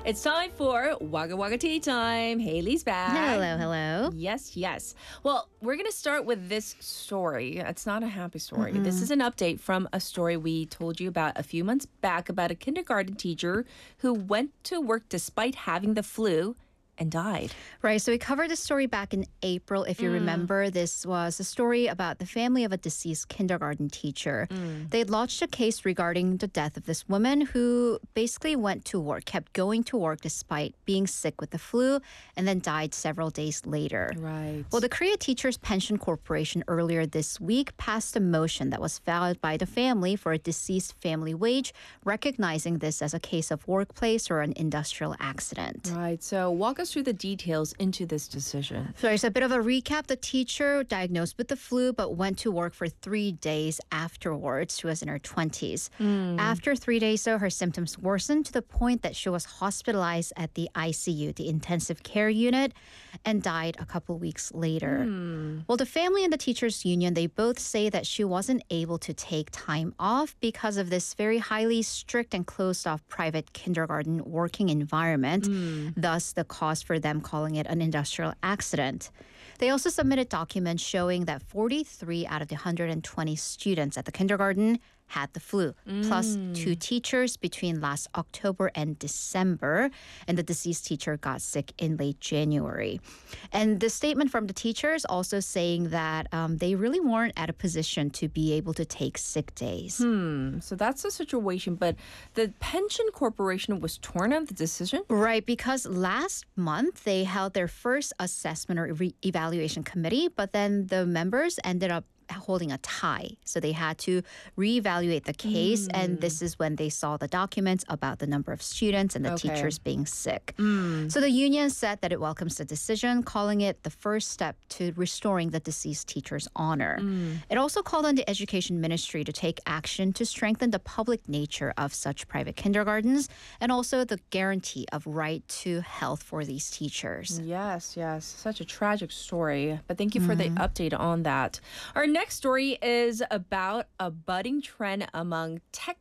It's time for Wagga Wagga Tea Time. Haley's back. Hello. Yes. Well, we're going to start with this story. It's not a happy story. This is an update from a story we told you about a few months back about a kindergarten teacher who went to work despite having the flu and died. Right, so we covered this story back in April. If you remember, this was a story about the family of a deceased kindergarten teacher. They lodged a case regarding the death of this woman who basically went to work, kept going to work despite being sick with the flu, and then died several days later. Right. Well, the Korea Teachers Pension Corporation earlier this week passed a motion that was filed by the family for a deceased family wage, recognizing this as a case of workplace or an industrial accident. Right. So walk us through the details into this decision. So it's a bit of a recap. The teacher diagnosed with the flu but went to work for 3 days afterwards. She was in her 20s. After 3 days, though, her symptoms worsened to the point that she was hospitalized at the ICU, the intensive care unit, and died a couple weeks later. Well, the family and the teachers union, they both say that she wasn't able to take time off because of this very highly strict and closed-off private kindergarten working environment. Thus, the cause for them calling it an industrial accident. They also submitted documents showing that 43 out of the 120 students at the kindergarten had the flu, plus 2 teachers between last October and December. And the deceased teacher got sick in late January. And the statement from the teachers also saying that they really weren't at a position to be able to take sick days. So that's the situation. But the pension corporation was torn on the decision? Right, because last month they held their first assessment or evaluation committee, but then the members ended up holding a tie. So they had to reevaluate the case, and this is when they saw the documents about the number of students and the teachers being sick. So the union said that it welcomes the decision, calling it the first step to restoring the deceased teacher's honor. It also called on the education ministry to take action to strengthen the public nature of such private kindergartens and also the guarantee of right to health for these teachers. Yes. Such a tragic story. But thank you for the update on that. Our next story is about a budding trend among tech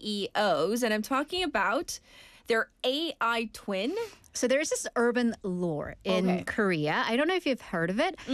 CEOs, and I'm talking about their AI twin. So there's this urban lore in Korea. I don't know if you've heard of it.